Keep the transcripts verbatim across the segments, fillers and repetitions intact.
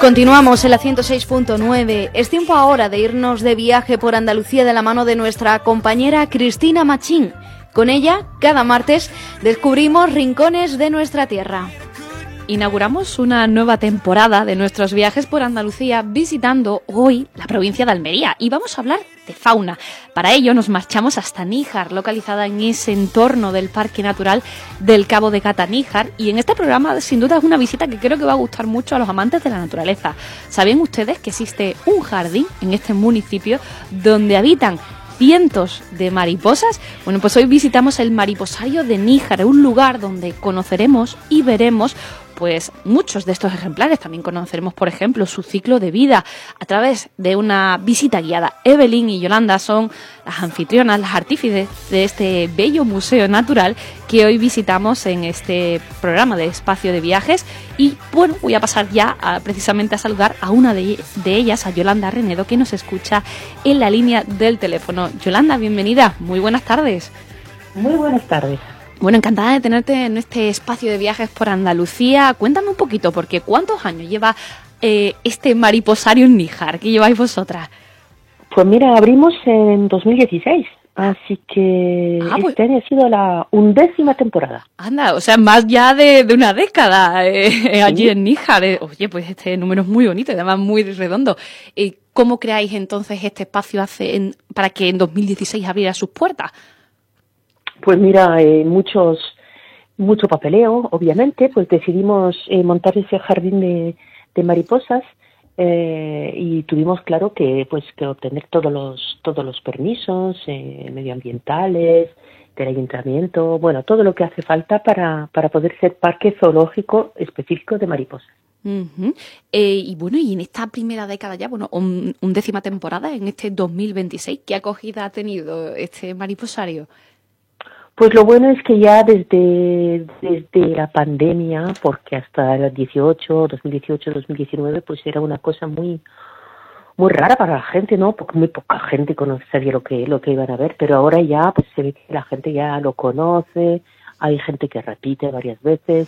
Continuamos en la ciento seis punto nueve. Es tiempo ahora de irnos de viaje por Andalucía de la mano de nuestra compañera Cristina Machín. Con ella, cada martes, descubrimos rincones de nuestra tierra. Inauguramos una nueva temporada de nuestros viajes por Andalucía visitando hoy la provincia de Almería y vamos a hablar de fauna. Para ello nos marchamos hasta Níjar, localizada en ese entorno del Parque Natural del Cabo de Gata Níjar, y en este programa sin duda es una visita que creo que va a gustar mucho a los amantes de la naturaleza. ¿Sabían ustedes que existe un jardín en este municipio donde habitan cientos de mariposas? Bueno, pues hoy visitamos el mariposario de Níjar, un lugar donde conoceremos y veremos pues muchos de estos ejemplares. También conoceremos, por ejemplo, su ciclo de vida a través de una visita guiada. Evelyn y Yolanda son las anfitrionas, las artífices de este bello museo natural que hoy visitamos en este programa de Espacio de Viajes. Y bueno, voy a pasar ya a, precisamente a saludar a una de, de ellas, a Yolanda Renedo, que nos escucha en la línea del teléfono. Yolanda, bienvenida, muy buenas tardes. Muy buenas tardes. Bueno, encantada de tenerte en este espacio de viajes por Andalucía. Cuéntame un poquito, porque ¿cuántos años lleva eh, este mariposario en Níjar? ¿Qué lleváis vosotras? Pues mira, abrimos en dos mil dieciséis, así que ah, pues, este año ha sido la undécima temporada. Anda, o sea, más ya de, de una década eh, ¿Sí? allí en Níjar. Eh, oye, pues este número es muy bonito y además muy redondo. Eh, ¿Cómo creáis entonces este espacio hace en, para que en dos mil dieciséis abriera sus puertas? Pues mira, eh, muchos, mucho papeleo, obviamente, pues decidimos eh, montar ese jardín de, de mariposas eh, y tuvimos claro que pues que obtener todos los todos los permisos eh, medioambientales del ayuntamiento, bueno, todo lo que hace falta para para poder ser parque zoológico específico de mariposas. Uh-huh. Eh, y bueno, y en esta primera década ya, bueno, un, undécima temporada, en este dos mil veintiséis, ¿qué acogida ha tenido este mariposario? Pues lo bueno es que ya desde desde la pandemia, porque hasta el dieciocho, dos mil dieciocho, dos mil diecinueve, pues era una cosa muy muy rara para la gente, ¿no? Porque muy poca gente conocía lo que lo que iban a ver, pero ahora ya pues se ve que la gente ya lo conoce, hay gente que repite varias veces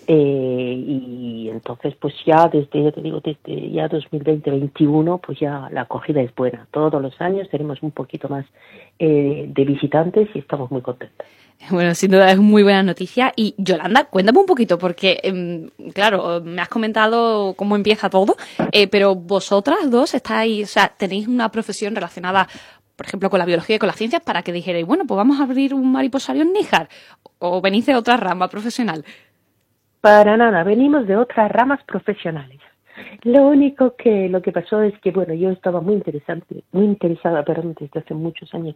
eh, y entonces pues ya desde, yo te digo, desde ya dos mil veinte veintiuno pues ya la acogida es buena. Todos los años tenemos un poquito más eh, de visitantes y estamos muy contentos. Bueno, sin duda es muy buena noticia. Y Yolanda, cuéntame un poquito, porque eh, claro, me has comentado cómo empieza todo, eh, pero vosotras dos estáis, o sea, tenéis una profesión relacionada, por ejemplo, con la biología y con las ciencias, para que dijerais, bueno, pues vamos a abrir un mariposario en Níjar, o venís de otra rama profesional. Para nada, venimos de otras ramas profesionales. Lo único que lo que pasó es que, bueno, yo estaba muy interesante, muy interesada, perdón, desde hace muchos años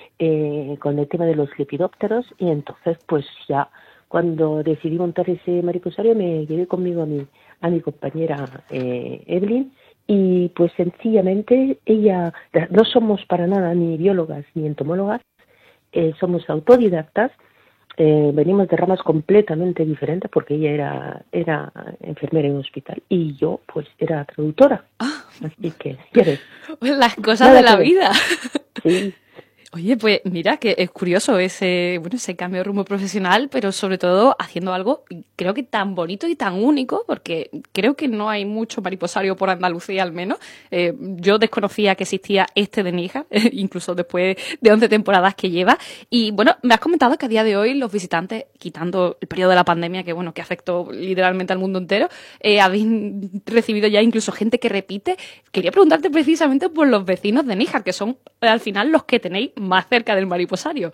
eh, con el tema de los lepidópteros, y entonces, pues ya cuando decidí montar ese mariposario me llevé conmigo a mi a mi compañera eh, Evelyn. Y pues sencillamente ella, no somos para nada ni biólogas ni entomólogas, eh, somos autodidactas, eh, venimos de ramas completamente diferentes porque ella era era enfermera en un hospital y yo pues era traductora. Ah, así que, ya ves. Las cosas de la vida. Sí. Oye, pues mira, que es curioso ese, bueno, ese cambio de rumbo profesional, pero sobre todo haciendo algo, creo que tan bonito y tan único, porque creo que no hay mucho mariposario por Andalucía al menos. Eh, yo desconocía que existía este de Níjar, eh, incluso después de once temporadas que lleva. Y bueno, me has comentado que a día de hoy los visitantes, quitando el periodo de la pandemia, que bueno, que afectó literalmente al mundo entero, eh, habéis recibido ya incluso gente que repite. Quería preguntarte precisamente por los vecinos de Níjar, que son al final los que tenéis más cerca del mariposario.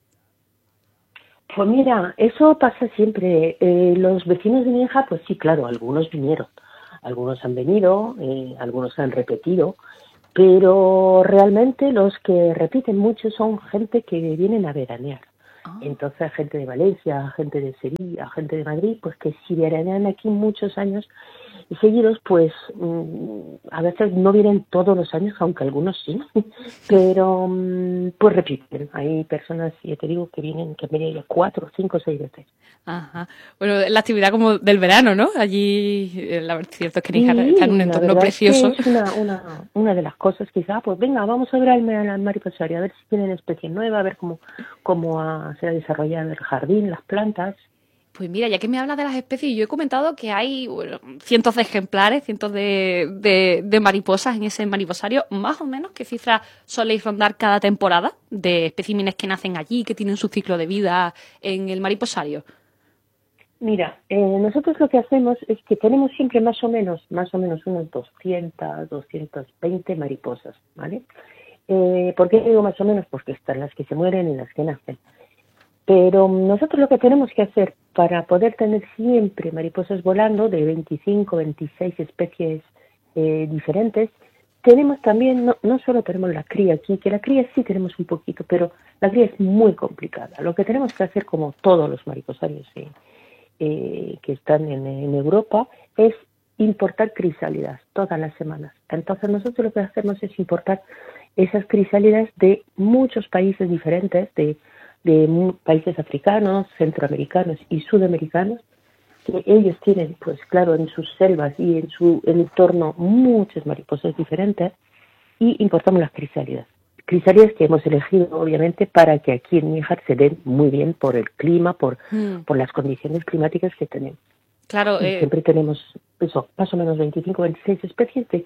Pues mira, eso pasa siempre. Eh, los vecinos de Níjar, pues sí, claro, algunos vinieron, algunos han venido, eh, algunos han repetido, pero realmente los que repiten mucho son gente que vienen a veranear. Oh. Entonces, gente de Valencia, gente de Sevilla, gente de Madrid, pues que si veranean aquí muchos años seguidos, pues a veces no vienen todos los años, aunque algunos sí, pero pues repiten. Hay personas, ya te digo, que vienen, que vienen ya cuatro, cinco, seis veces. Ajá. Bueno, la actividad como del verano, ¿no? Allí, la verdad, es cierto es que Níjar sí, está en un entorno precioso. Es, que es una, una, una de las cosas, quizás, pues venga, vamos a ver al, al mariposario, a ver si tienen especies nuevas, a ver cómo, cómo ha, se ha desarrollado el jardín, las plantas. Pues mira, ya que me hablas de las especies, yo he comentado que hay bueno, cientos de ejemplares, cientos de, de, de mariposas en ese mariposario. Más o menos, ¿qué cifra soléis rondar cada temporada de especímenes que nacen allí, que tienen su ciclo de vida en el mariposario? Mira, eh, nosotros lo que hacemos es que tenemos siempre más o menos, más o menos unos doscientas, doscientas veinte mariposas, ¿vale? Eh, ¿Por qué digo más o menos? Porque están las que se mueren y las que nacen. Pero nosotros lo que tenemos que hacer para poder tener siempre mariposas volando de veinticinco, veintiséis especies eh, diferentes, tenemos también, no, no solo tenemos la cría aquí, que la cría sí tenemos un poquito, pero la cría es muy complicada. Lo que tenemos que hacer, como todos los mariposarios eh, eh, que están en, en Europa, es importar crisálidas todas las semanas. Entonces nosotros lo que hacemos es importar esas crisálidas de muchos países diferentes, de de países africanos, centroamericanos y sudamericanos, que ellos tienen, pues claro, en sus selvas y en su entorno muchas mariposas diferentes, y importamos las crisálidas. Crisálidas que hemos elegido, obviamente, para que aquí en Níjar se den muy bien por el clima, por, mm. por las condiciones climáticas que tenemos. Claro. Eh... Siempre tenemos, eso, más o menos veinticinco, veintiséis especies de,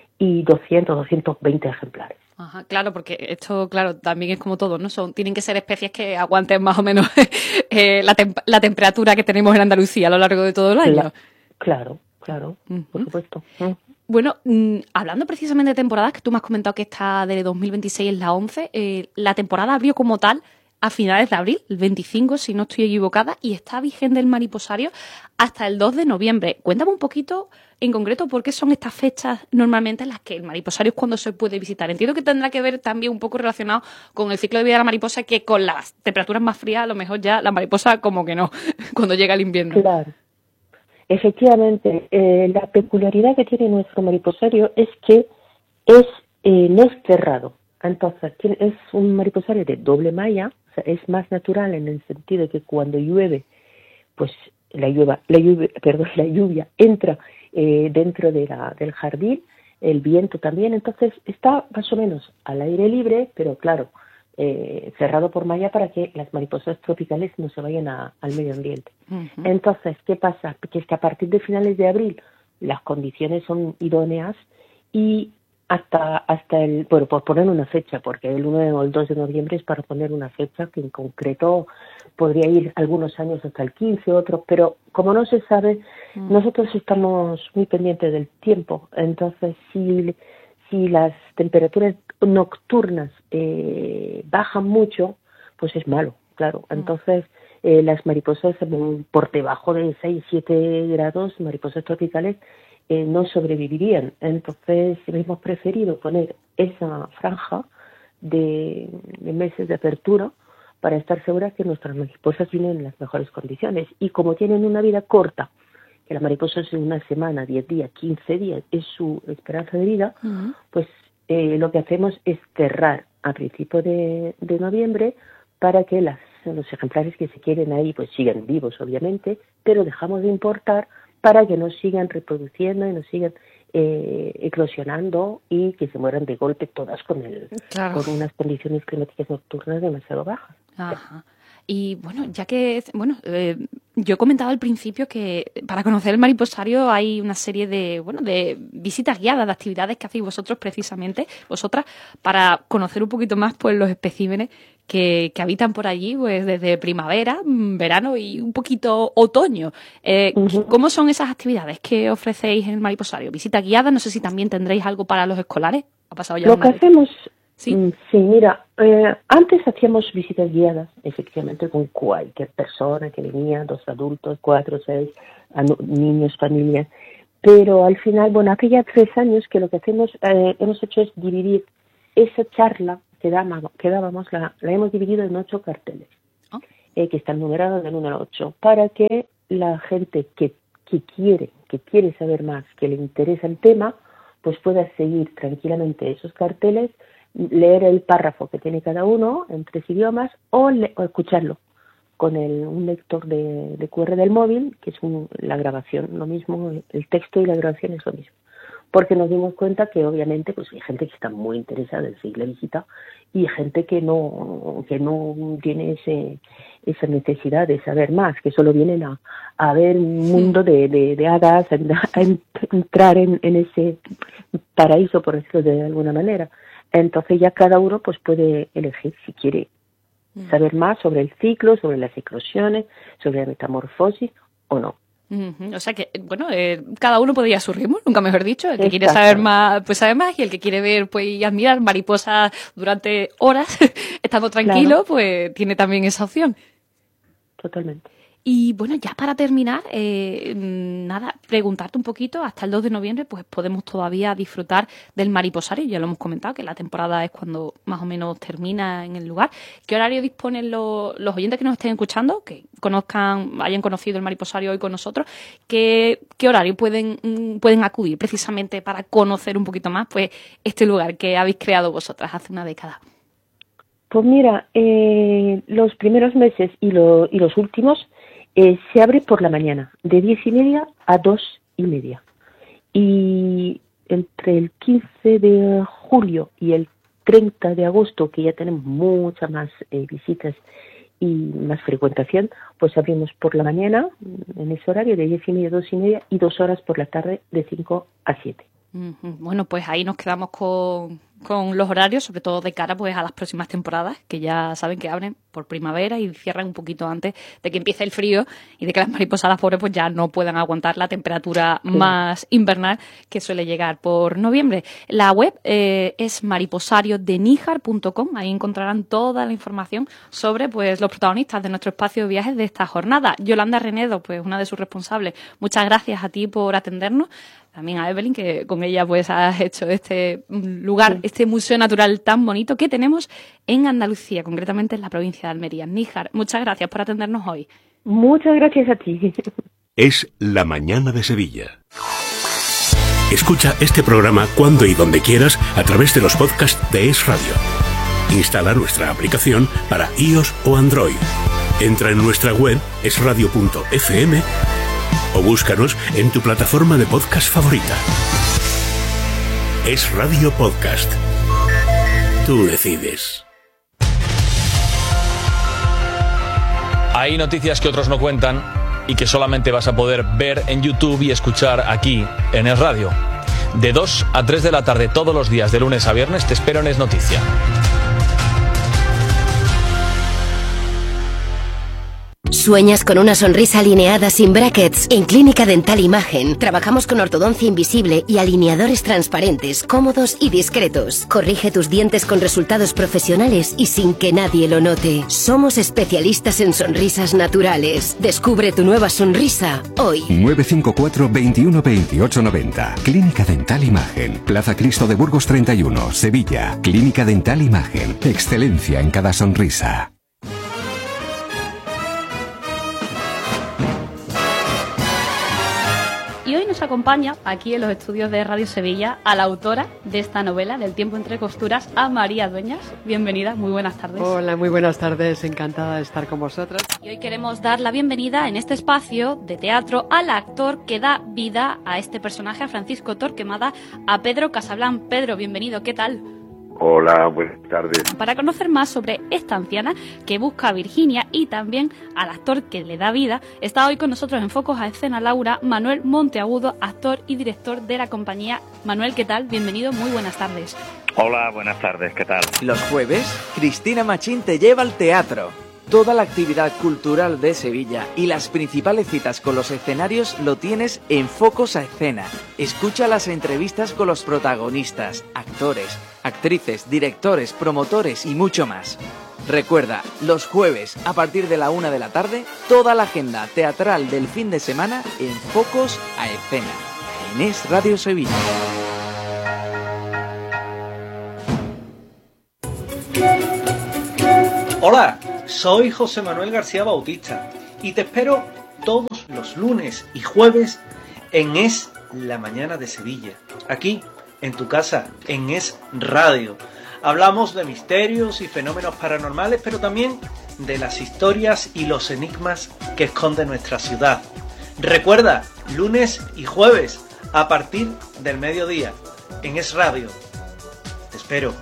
y doscientos, doscientos veinte ejemplares. Ajá, claro, porque esto, claro, también es como todo, ¿no? Son, tienen que ser especies que aguanten más o menos eh, la, tem- la temperatura que tenemos en Andalucía a lo largo de todo el año. La, claro, claro, uh-huh. por supuesto. Uh-huh. Bueno, mmm, hablando precisamente de temporadas, que tú me has comentado que esta de dos mil veintiséis es la once, eh, la temporada abrió como tal a finales de abril, el veinticinco, si no estoy equivocada, y está vigente el mariposario hasta el dos de noviembre. Cuéntame un poquito, en concreto, por qué son estas fechas normalmente en las que el mariposario es cuando se puede visitar. Entiendo que tendrá que ver también un poco relacionado con el ciclo de vida de la mariposa, que con las temperaturas más frías a lo mejor ya la mariposa como que no, cuando llega el invierno. Claro. Efectivamente, eh, la peculiaridad que tiene nuestro mariposario es que es eh, no es cerrado. Entonces, tiene, es un mariposario de doble malla. O sea, es más natural en el sentido de que cuando llueve, pues la lluvia, la lluvia, perdón, la lluvia entra eh, dentro de la, del jardín, el viento también, entonces está más o menos al aire libre, pero claro, eh, cerrado por malla para que las mariposas tropicales no se vayan a, al medio ambiente. Uh-huh. Entonces, ¿qué pasa? Que es que a partir de finales de abril las condiciones son idóneas y hasta hasta el, bueno, por poner una fecha, porque el uno o el dos de noviembre es para poner una fecha que en concreto podría ir algunos años hasta el quince, otros, pero como no se sabe, mm. nosotros estamos muy pendientes del tiempo. Entonces, si, si las temperaturas nocturnas eh, bajan mucho, pues es malo, claro. Entonces, eh, las mariposas por debajo de seis, siete grados, mariposas tropicales, Eh, no sobrevivirían. Entonces hemos preferido poner esa franja de, de meses de apertura para estar seguras que nuestras mariposas vienen en las mejores condiciones. Y como tienen una vida corta, que las mariposas en una semana, diez días, quince días es su esperanza de vida, uh-huh. pues eh, lo que hacemos es cerrar a principios de, de noviembre para que las, los ejemplares que se queden ahí pues sigan vivos, obviamente, pero dejamos de importar para que no sigan reproduciendo y no sigan eh, eclosionando y que se mueran de golpe todas con el claro. con unas condiciones climáticas nocturnas demasiado bajas. Ajá. Y bueno, ya que, bueno, eh, yo he comentado al principio que para conocer el mariposario hay una serie de, bueno, de visitas guiadas, de actividades que hacéis vosotros precisamente, vosotras, para conocer un poquito más pues los especímenes que, que habitan por allí, pues desde primavera, verano y un poquito otoño. Eh, uh-huh. ¿Cómo son esas actividades que ofrecéis en el mariposario? ¿Visitas guiadas? No sé si también tendréis algo para los escolares. ¿Ha pasado ya Lo que hacemos... Sí, mm, sí mira, eh, antes hacíamos visitas guiadas, efectivamente, con cualquier persona que venía, dos adultos, cuatro, seis, niños, familias, pero al final, bueno, hace ya tres años que lo que hacemos, eh, hemos hecho es dividir esa charla que dábamos, que dábamos la, la hemos dividido en ocho carteles, oh. eh, que están numerados del uno al ocho, para que la gente que, que quiere, que quiere saber más, que le interesa el tema, pues pueda seguir tranquilamente esos carteles, leer el párrafo que tiene cada uno en tres idiomas o, le, o escucharlo con el, un lector de, de cu erre del móvil, que es un, la grabación, lo mismo, el texto y la grabación es lo mismo. porque nos dimos cuenta que obviamente pues hay gente que está muy interesada en seguir la visita y gente que no que no tiene ese esa necesidad de saber más, que solo vienen a, a ver un mundo de, de, de hadas, a, a entrar en, en ese paraíso, por decirlo de alguna manera. Entonces ya cada uno pues puede elegir si quiere saber más sobre el ciclo, sobre las eclosiones, sobre la metamorfosis o no. Uh-huh. O sea que, bueno, eh, cada uno podría a su ritmo, nunca mejor dicho. El que quiere saber más, pues sabe más, y el que quiere ver pues y admirar mariposas durante horas, estando tranquilo, claro, pues tiene también esa opción. Totalmente. Y bueno, ya para terminar, eh, nada, preguntarte un poquito, hasta el dos de noviembre pues podemos todavía disfrutar del mariposario, ya lo hemos comentado, que la temporada es cuando más o menos termina en el lugar. ¿Qué horario disponen los, los oyentes que nos estén escuchando, que conozcan, hayan conocido el mariposario hoy con nosotros? ¿Qué, qué horario pueden, pueden acudir precisamente para conocer un poquito más pues este lugar que habéis creado vosotras hace una década? Pues mira, eh, los primeros meses y, lo, y los últimos Eh, se abre por la mañana, de diez y media a dos y media. Y entre el quince de julio y el treinta de agosto, que ya tenemos muchas más eh, visitas y más frecuentación, pues abrimos por la mañana, en ese horario, de diez y media a dos y media, y dos horas por la tarde, de cinco a siete. Bueno, pues ahí nos quedamos con, con los horarios, sobre todo de cara pues a las próximas temporadas, que ya saben que abren por primavera y cierran un poquito antes de que empiece el frío y de que las mariposadas pobres pues ya no puedan aguantar la temperatura sí. más invernal que suele llegar por noviembre. La web eh, es mariposario de níjar punto com, ahí encontrarán toda la información sobre pues los protagonistas de nuestro espacio de viajes de esta jornada. Yolanda Renedo, pues una de sus responsables, muchas gracias a ti por atendernos. También a Evelyn, que con ella pues has hecho este lugar, sí. este museo natural tan bonito que tenemos en Andalucía, concretamente en la provincia de Almería. Níjar, muchas gracias por atendernos hoy. Muchas gracias a ti. Es La Mañana de Sevilla. Escucha este programa cuando y donde quieras a través de los podcasts de Es Radio. Instala nuestra aplicación para iOS o Android. Entra en nuestra web es radio punto efe eme o búscanos en tu plataforma de podcast favorita. Es Radio Podcast. Tú decides. Hay noticias que otros no cuentan y que solamente vas a poder ver en YouTube y escuchar aquí en Es Radio. De dos a tres de la tarde todos los días, de lunes a viernes, te espero en Es Noticia. ¿Sueñas con una sonrisa alineada sin brackets? En Clínica Dental Imagen trabajamos con ortodoncia invisible y alineadores transparentes, cómodos y discretos. Corrige tus dientes con resultados profesionales y sin que nadie lo note. Somos especialistas en sonrisas naturales. Descubre tu nueva sonrisa hoy. nueve cinco cuatro, veintiuno, veintiocho, noventa. Clínica Dental Imagen. Plaza Cristo de Burgos treinta y uno, Sevilla. Clínica Dental Imagen. Excelencia en cada sonrisa. Y hoy nos acompaña aquí en los estudios de Radio Sevilla a la autora de esta novela, Del tiempo entre costuras, a María Dueñas. Bienvenida, muy buenas tardes. Hola, muy buenas tardes, encantada de estar con vosotras. Y hoy queremos dar la bienvenida en este espacio de teatro al actor que da vida a este personaje, a Francisco Torquemada, a Pedro Casablan. Pedro, bienvenido, ¿qué tal? Hola, buenas tardes. Para conocer más sobre esta anciana que busca a Virginia y también al actor que le da vida, está hoy con nosotros en Focos a Escena Laura, Manuel Monteagudo, actor y director de la compañía. Manuel, ¿qué tal? Bienvenido, muy buenas tardes. Hola, buenas tardes, ¿qué tal? Los jueves, Cristina Machín te lleva al teatro. Toda la actividad cultural de Sevilla y las principales citas con los escenarios lo tienes en Focos a Escena. Escucha las entrevistas con los protagonistas, actores, actrices, directores, promotores y mucho más. Recuerda, los jueves a partir de la una de la tarde, toda la agenda teatral del fin de semana en Focos a Escena, en Es Radio Sevilla. Hola, soy José Manuel García Bautista y te espero todos los lunes y jueves en Es La Mañana de Sevilla, aquí en tu casa, en Es Radio. Hablamos de misterios y fenómenos paranormales, pero también de las historias y los enigmas que esconde nuestra ciudad. Recuerda, lunes y jueves a partir del mediodía en Es Radio. Te espero.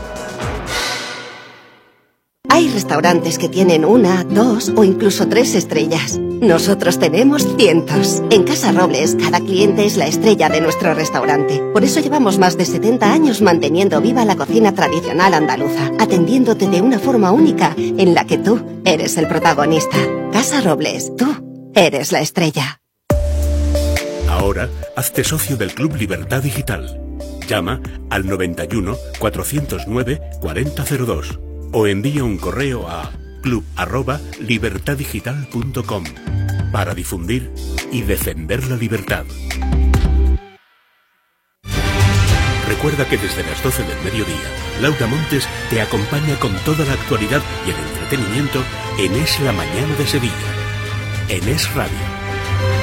Hay restaurantes que tienen una, dos o incluso tres estrellas. Nosotros tenemos cientos. En Casa Robles, cada cliente es la estrella de nuestro restaurante. Por eso llevamos más de setenta años manteniendo viva la cocina tradicional andaluza, atendiéndote de una forma única en la que tú eres el protagonista. Casa Robles, tú eres la estrella. Ahora, hazte socio del Club Libertad Digital. Llama al noventa y uno, cuatrocientos nueve, cuarenta cero dos o envía un correo a club arroba libertad digital punto com para difundir y defender la libertad. Recuerda que desde las doce del mediodía, Laura Montes te acompaña con toda la actualidad y el entretenimiento en Es la Mañana de Sevilla, en Es Radio.